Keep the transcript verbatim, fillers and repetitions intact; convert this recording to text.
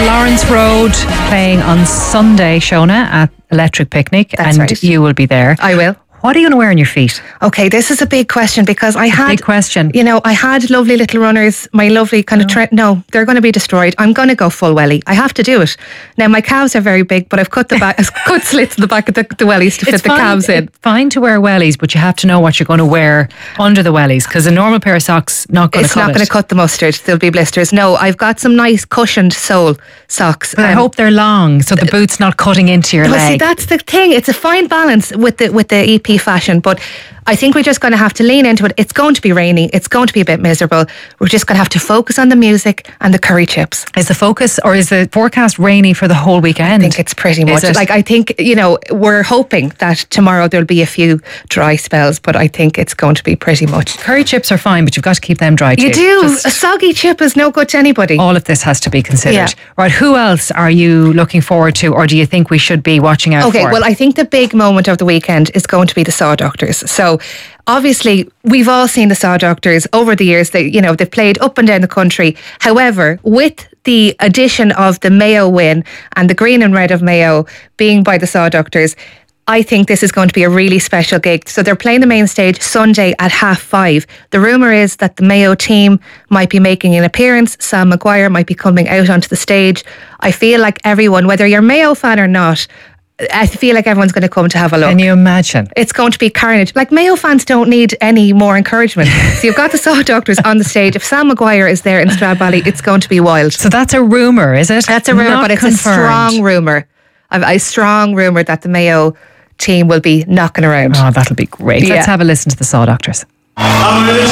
Lawrence Road playing on Sunday, Shona, at Electric Picnic. That's and right. you will be there. I will. What are you going to wear on your feet? Okay, this is a big question because I had... Big question. You know, I had lovely little runners, my lovely kind of... Tre- no, they're going to be destroyed. I'm going to go full welly. I have to do it. Now, my calves are very big, but I've cut the back, cut slits in the back of the, the wellies to fit It's the fine, calves in. It's fine to wear wellies, but you have to know what you're going to wear under the wellies, because a normal pair of socks not going to It's cut not it. going to cut the mustard. There'll be blisters. No, I've got some nice cushioned sole socks. But I Um, hope they're long, so the boot's not cutting into your Well, leg. see, that's the thing. It's a fine balance with the with the E P fashion, but I think we're just going to have to lean into it. It's going to be rainy. It's going to be a bit miserable. We're just going to have to focus on the music and the curry chips. Is the focus, or is the forecast rainy for the whole weekend? I think it's pretty much. it? Like, I think, you know, we're hoping that tomorrow there'll be a few dry spells, but I think it's going to be pretty much. Curry chips are fine, but you've got to keep them dry too. You do. Just A soggy chip is no good to anybody. all of this has to be considered. Yeah. Right, who else are you looking forward to, or do you think we should be watching out Okay, for? well, I think the big moment of the weekend is going to be the Saw Doctors. So, obviously, we've all seen the Saw Doctors over the years. They, you know, they've played up and down the country. However, with the addition of the Mayo win and the green and red of Mayo being by the Saw Doctors, I think this is going to be a really special gig. So they're playing the main stage Sunday at half five. The rumour is that the Mayo team might be making an appearance. Sam Maguire might be coming out onto the stage. I feel like everyone, whether you're a Mayo fan or not, I feel like everyone's going to come to have a look. Can you imagine? It's going to be carnage. Like, Mayo fans don't need any more encouragement. So you've got the Saw Doctors on the stage. If Sam Maguire is there in Stradbally, it's going to be wild. So that's a rumour, is it? That's a rumour, Not but it's confirmed. a strong rumour. A, a strong rumour that the Mayo team will be knocking around. Oh, that'll be great. Yeah. Let's have a listen to the Saw Doctors. I'm gonna